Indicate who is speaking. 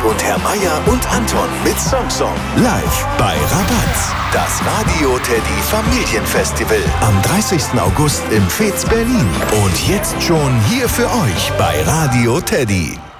Speaker 1: Friedrich und Herr Meier und Anton mit Song live bei Rabatz. Das Radio Teddy Familienfestival am 30. August im Fez Berlin. Und jetzt schon hier für euch bei Radio Teddy.